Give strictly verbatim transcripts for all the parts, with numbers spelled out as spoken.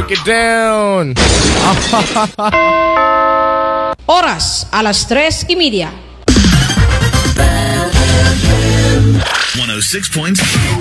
Break it down. Oras, alas tres y media. one oh six point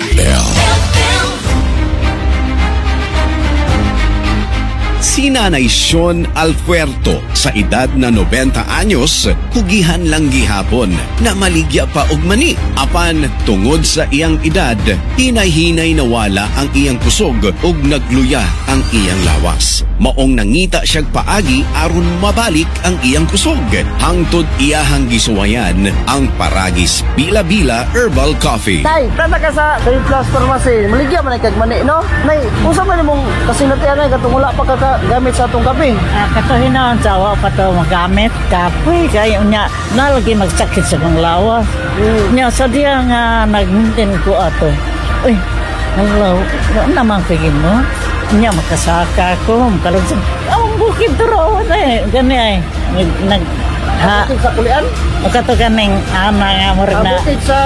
Si Nanay Sean Alpuerto sa edad na nobenta anyos, kugihan lang gihapon na maligya pa og mani. Apan tungod sa iyang edad, hinay-hinay nawala ang iyang kusog ug nagluya ang iyang lawas. Maong nangita siyag paagi aron mabalik ang iyang kusog. Hangtod iyahang gisuwayan ang Paragis Bila-Bila Herbal Coffee. Tay, tanda ka sa Trade Plus Pharmacy. Maligya man ay kagmani, no? Nay, kung sa man mong kasinatian ay katong wala pa kakagamit sa atong kape. Ah, katuhin na ang sawa pa ito magamit. Kapoy, kaya niya nalagi magsakit sa mga lawas. Mm. Niya, sa diya nga nag-maintain ko ato. Uy, hello, ano naman pigin mo? Niya, makasaka ko, makalugsag. Ang bukid duro, eh, gani ay. Nag, nag, ha, Bukid sa kulian? makato kaning ana nga mo rin Ah, na. bukid sa...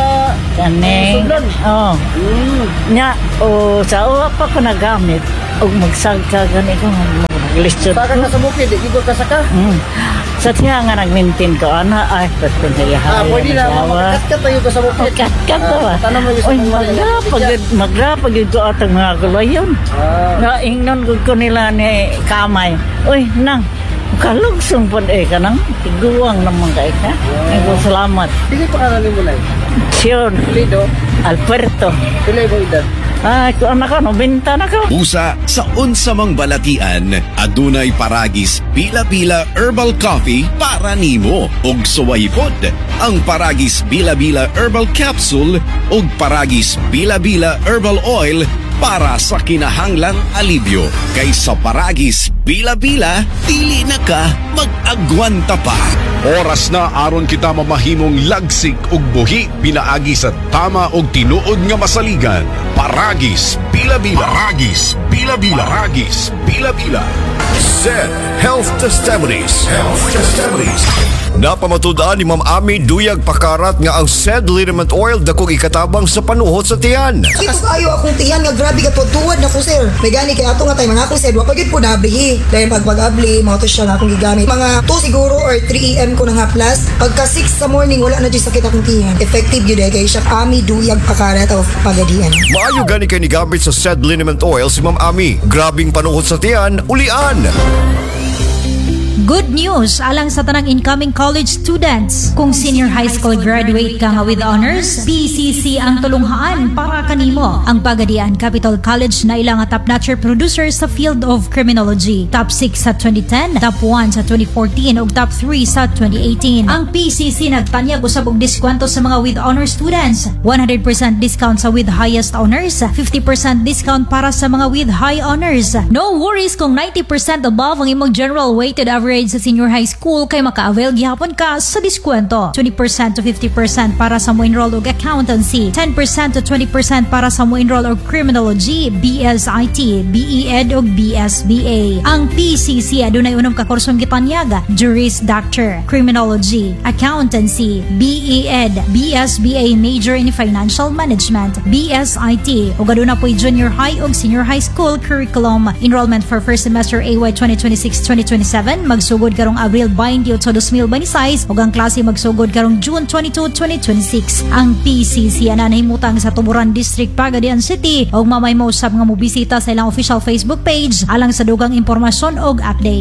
Kaning, Sundon? oo. Mm. Niya, o sa uwa pa ko nagamit, o magsagka gani ko, maglistyo Saka ka sa bukid, di ko kasaka. Mm. Sa tiya nga nag-maintain ko, ana, ay, pwede na yahay. Ah, pwede na, makakat tayo ka sa bukid. Kat-kat to ah. Tanong mo yung sa Uy, mga magrapag, magrapag yung doon atang mga gulayon. Ah. Naingnon ko ko nila ni Kamay. Uy, nang, kalugsong po eh ka nang, tiguang naman ka eh ka. Ikaw salamat. Sige pa ka mo na. Sion, Lido, Alberto. pilay mo edad. Ay, kung anak ko, nobenta na ko. Usa sa unsamang balatian, adunay Paragis Bila-Bila Herbal Coffee para nimo ug suwaypod. Ang Paragis Bila-Bila Herbal Capsule ug Paragis Bila-Bila Herbal Oil para sa kinahanglang alibyo. Kaysa Paragis Bila-Bila, dili na ka mag-agwanta pa. Oras na aron kita mamahimong lagsig ug buhi pinaagi sa tama ug tinuod nga masaligan. Paragis Bila-Bila. Paragis Bila-Bila. Paragis Bila-Bila. Z Health Testimonies. Health Testimonies. Napamatud-an ni Ma'am Ami duyag pakarat nga ang said liniment oil dakong ikatabang sa panuhot sa tiyan. Ito kayo akong tiyan nga grabe ka tuwad na ko sir. May gani kay ato nga tay mga ako sir, wa pagid po nablihi. Dahil pag pag-abli, mga to siya nga akong gigamit. Mga two siguro or three a m ko na nga plus. Pagka six sa morning wala na dyan sakit akong tiyan. Effective yun eh kay siya Ami duyag pakarat of pagadian. Maayo gani kay ni gamit sa said liniment oil si Ma'am Ami. Grabing panuhot sa tiyan, ulian. Good news alang sa tanang incoming college students. Kung senior high school graduate ka nga with honors, P C C ang tulunghaan para kanimo. Ang Pagadian Capital College na ilang top-notcher producer sa field of criminology. Top six sa twenty ten, top one sa twenty fourteen ug top three sa twenty eighteen. Ang P C C nagtanyag usab og diskwento sa mga with honors students. one hundred percent discount sa with highest honors, fifty percent discount para sa mga with high honors. No worries kung ninety percent above ang imong general weighted average sa senior high school kay maka-avail gihapon ka sa diskwento. twenty percent to fifty percent para sa mo enroll og accountancy, ten percent to twenty percent para sa mo enroll og criminology, B S I T, B E Ed ug B S B A. Ang P C C adunay unom ka kursong gitanyaga: Juris Doctor, Criminology, Accountancy, B E Ed, B S B A Major in Financial Management, B S I T ug aduna po'y junior high ug senior high school curriculum. Enrollment for first semester A Y twenty twenty-six twenty twenty-seven magsugod karong Abril twenty sa twenty twenty-six ug ang klase magsugod karong June twenty-two twenty twenty-six. Ang P C C ana nahimutang sa Tuburan District, Pagadian City ug mamay mo usab nga mobisita sa ilang official Facebook page alang sa dugang impormasyon ug update.